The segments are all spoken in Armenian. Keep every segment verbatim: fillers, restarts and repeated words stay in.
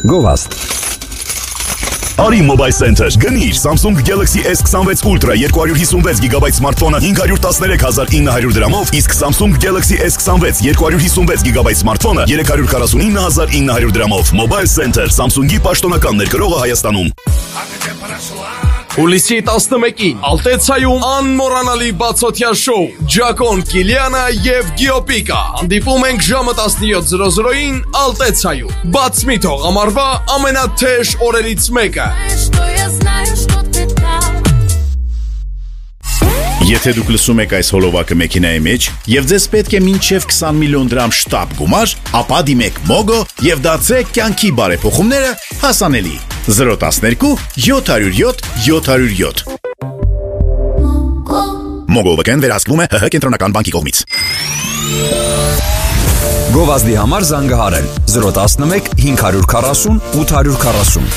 Գովաստ Արի Mobile Center գնիր Samsung Galaxy S twenty-six Ultra two hundred fifty-six gigabyte սմարթֆոնը five hundred thirteen thousand nine hundred դրամով, իսկ Samsung Galaxy S twenty-six two hundred fifty-six gigabyte սմարթֆոնը three hundred forty-nine thousand nine hundred դրամով։ Mobile Center Samsung-ի պաշտոնական ներկրողը Հայաստանում։ Հուլիսի տասնմեկին Ալտեցայում անմոռանալի բացօթյա շոու Ջակոն Կիլիանա եւ Գիոպիկա հանդիպում ենք ժամը տասնյոթ zero zero-ին Ալտեցայում բաց մի թող ամառվա ամենաթեժ օրերից մեկը Եթե դուք լսում եք այս հոլովակը մեքենայի մեջ եւ ձեզ պետք է մինչեւ twenty միլիոն դրամ շտապ գումար, ապա դիմեք Mogo եւ դարձրեք կյանքի բարեփոխումները հասանելի։ zero one two seven zero seven seven seven Mogo վկեն վերահսկվում է ՀՀ կենտրոնական բանկի կողմից։ Գովազդի համար զանգահարել zero one one five four zero eight four zero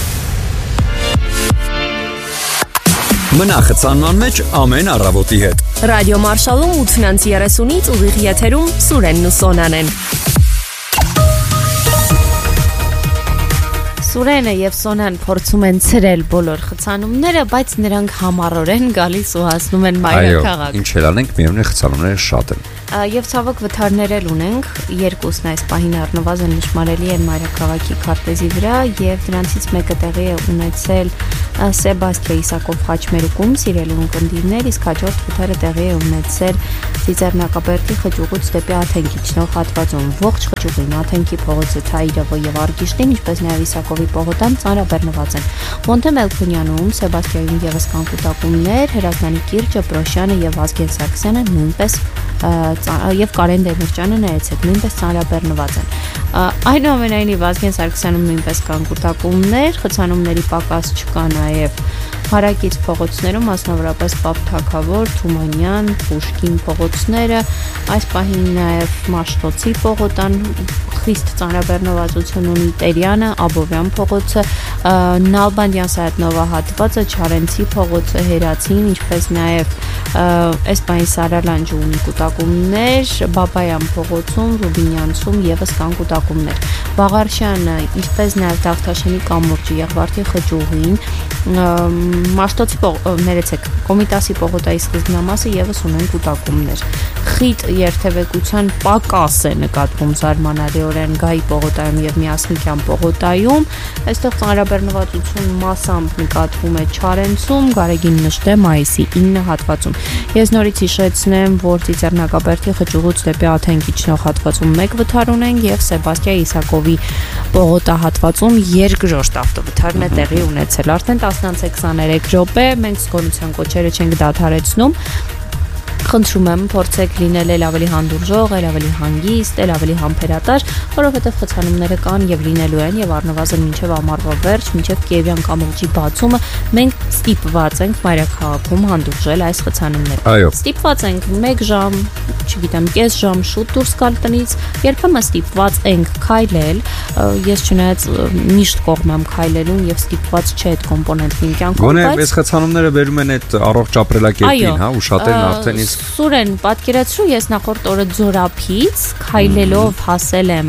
Մնա խցանման մեջ ամեն առավոտի հետ։ Ռադիո Մարշալում eight thirty-ից ուղիղ եթերում Սուրենն ու Սոնան են։ Սուրենը եւ Սոնան փորձում են ցրել բոլոր խցանումները, բայց նրանք համառորեն գալիս ու հասնում են մայրաքաղաք։ Այո, ինչ էլ անենք, միևնույն խցանումները շատ են։ Եվ ցավոք վթարներ էլ ունենք, երկուսն այս պահին առնվազն նշмарելի են մայրաքաղաքի քարտեզի վրա եւ դրանցից մեկը տեղի է ունեցել Սեբաստիա Իսակով խաչմերուկում, սիրելի ունկնդիրներ, իսկ հաջորդ վթարը տեղի է ունեցել Ծիծեռնակաբերդի խճուղուց դեպի Աթենքի ճնող հատվածում։ Ողջ խճուղին Աթենքի փողոցը, Թայրովը եւ Արգիշտին, ինչպես նաեւ Իսակովի պողոտան ծանրաբեռնված են։ Մոնտե Մելքոնյանում, Սեբաստիայում եւս կան կուտակումներ, Հրազդանի Կիրճը, Պրոշյանը եւ Վազգեն Սարգսյանը նույնպես եւ Կարեն Դեմիրճյանը ներեցեք նույնպես ծանրաբեռնված են։ Այնուամենայնիվ Վազգեն Սարգսյանում նույնպես կան կուտակումներ, խցանումների պակաս չկա նաեւ հարակից փողոցներում, մասնավորապես Պապ Թագավոր, Թումանյան, Պուշկին փողոցները, այս պահին նաեւ Մաշտոցի պողոտան խիստ ծանրաբեռնվածություն ունի Տերյանը, Աբովյան փողոցը, Նալբանդյան Սայատնովա հատվածը, Չարենցի փողոցը, Հերացին, ինչպես նաեւ Էսպանիայի Սարալանջը ունի կուտակումներ, Բաբայան փողոցում, Ռուբինյանցում եւս կան կուտակումներ։ Վաղարշյանը, ինչպես նաեւ Դավթաշենի կամուրջի Եղվարդի խճուղին, Մաշտոցի ներեցեք, Կոմիտասի պողոտայի սկզբնամասը եւս ունեն կուտակումներ։ Խիտ երթևեկության պակաս է նկատվում զարմանալիորեն Գայի պողոտայում եւ Միասնիկյան պողոտայում։ Այստեղ ծանրաբեռնվածություն մասամբ նկատվում է Չարենցում, Գարեգին Նժդե մայիսի nine հատվածում։ Ես նորից հիշեցնեմ, որ Ծիծեռնակաբերդի խճուղուց դեպի Աթենքի ճնող հատվածում մեկ վթար ունենք եւ Սեբաստիա Իսակովի պողոտա հատվածում երկրորդ ավտովթարն է տեղի ունեցել։ Արդեն ten twenty-three րոպե մենք զգոնության կոչերը չենք դադարեցնում։ Խնդրում եմ փորձեք լինել ել ավելի հանդուրժող, ել ավելի հանգիստ, ել ավելի համբերատար, որովհետև խցանումները կան եւ լինելու են եւ առնվազն մինչեւ ամառվա վերջ, մինչեւ Կիևյան կամուրջի բացումը մենք ստիպված ենք մայրաքաղաքում հանդուրժել այս խցանումները։ Այո։ Ստիպված ենք one ժամ, չգիտեմ, կես ժամ շուտ դուրս գալ տնից, երբեմն ստիպված ենք քայլել, ես չնայած միշտ կողմ եմ քայլելուն եւ ստիպված չէ այդ կոմպոնենտին կյանքում, բայց Գոնե այս խցանումները վերում են այդ առողջ ապրելակերպին, հա, ու շատերն արդեն Սուրեն, պատկերացրու, ես նախորդ օրը Ձորափից քայլելով հասել եմ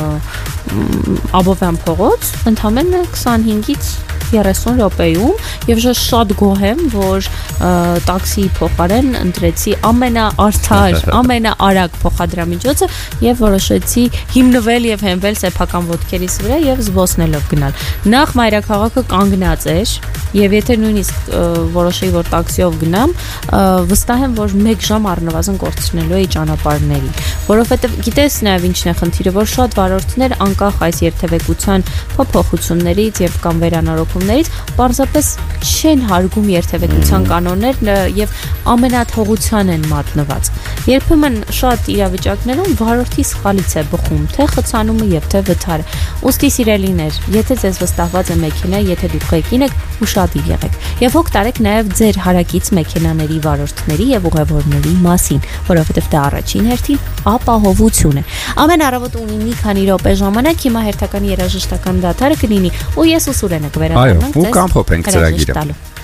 Աբովյան փողոց, ընդամենը twenty-five-ից thirty րոպեում եւ շատ գոհ եմ, որ տաքսիի փոխարեն ընտրեցի ամենաարդար, ամենաարագ փոխադրամիջոցը եւ որոշեցի հիմնվել եւ հենվել սեփական ոտքերիս վրա եւ զբոսնելով գնալ։ Նախ մայրաքաղաքը կանգնած էր եւ եթե նույնիսկ որոշեի, որ տաքսիով գնամ, վստահ եմ, որ one ժամ առնվազն կորցնելու էի ճանապարհների, որովհետեւ գիտես նաեւ ինչն է խնդիրը, որ շատ վարորդներ անկախ այս երթևեկության փոփոխություններից եւ կամ վերանորոգումներից պարզապես չեն հարգում երթևեկության կանոններն եւ ամենաթողության են մատնված։ Երբեմն շատ իրավիճակներում վարորդի սխալից է բխում թե խցանումը եւ թե վթարը։ Ուստի սիրելիներ, եթե ձեզ վստահված է մեքենա, եթե դուք ղեկին եք, ուշադիր եղեք եւ հոգ տարեք նաեւ ձեր հարակից մեքենաների վարորդների եւ ուղևորների մասին, որովհետեւ դա առաջին հերթին ապահովություն է։ Ամեն առավոտ ունի մի քանի րոպե ժամանակ, հիմա հերթական երաժշտական դադարը կլինի ու ես ու Սուրենը կվերանանք ձեզ։ Այո, ու կամփոփենք ծրագիրը։